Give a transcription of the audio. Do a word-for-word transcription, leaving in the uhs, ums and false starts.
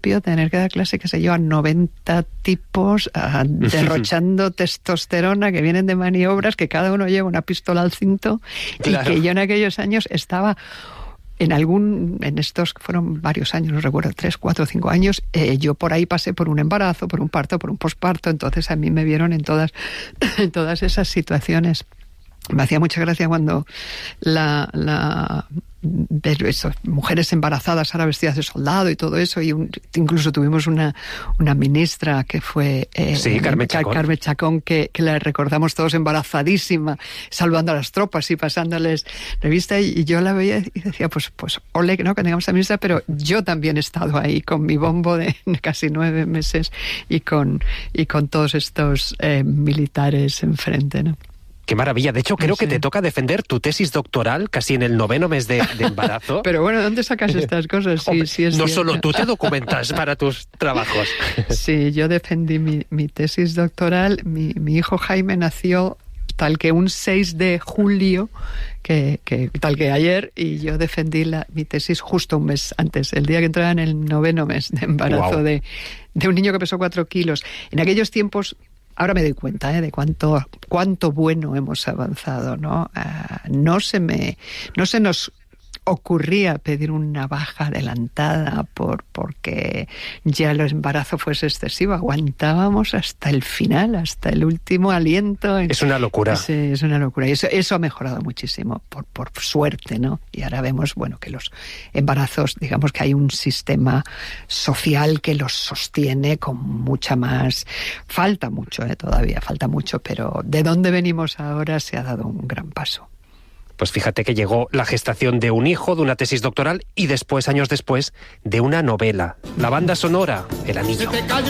tener que dar clase, qué sé yo, a noventa tipos a, derrochando testosterona que vienen de maniobras, que cada uno lleva una pistola al cinto, claro. Y que yo en aquellos años estaba en algún, en estos fueron varios años, no recuerdo, tres, cuatro, cinco años, eh, yo por ahí pasé por un embarazo, por un parto, por un posparto, entonces a mí me vieron en todas, en todas esas situaciones. Me hacía mucha gracia cuando la, la ver eso, mujeres embarazadas ahora vestidas de soldado y todo eso, y un, incluso tuvimos una, una ministra que fue eh, sí, Carmen Chacón, Carmen Chacón que, que la recordamos todos embarazadísima, salvando a las tropas y pasándoles revista, y, y yo la veía y decía, pues, pues ole, ¿no?, que tengamos a ministra, pero yo también he estado ahí con mi bombo de casi nueve meses y con, y con todos estos eh, militares enfrente, ¿no? Qué maravilla. De hecho, creo sí. que te toca defender tu tesis doctoral casi en el noveno mes de, de embarazo. Pero bueno, ¿dónde sacas estas cosas? Sí, Hombre, sí es no cierto. Solo tú te documentas para tus trabajos. Sí, yo defendí mi, mi tesis doctoral. Mi, mi hijo Jaime nació tal que un seis de julio, que, que tal que ayer, y yo defendí la, mi tesis justo un mes antes, el día que entraba en el noveno mes de embarazo wow. de, de un niño que pesó cuatro kilos. En aquellos tiempos... Ahora me doy cuenta ¿eh? de cuánto cuánto bueno hemos avanzado, ¿no? Uh, no se me no se nos ocurría pedir una baja adelantada por porque ya el embarazo fuese excesivo. Aguantábamos hasta el final, hasta el último aliento. Es una locura. Sí, es una locura. Y eso, eso ha mejorado muchísimo, por, por suerte, ¿no? Y ahora vemos, bueno, que los embarazos, digamos que hay un sistema social que los sostiene con mucha más... Falta mucho, ¿eh? Todavía falta mucho, pero de dónde venimos ahora se ha dado un gran paso. Pues fíjate que llegó la gestación de un hijo, de una tesis doctoral y después, años después, de una novela. La banda sonora, El Anillo.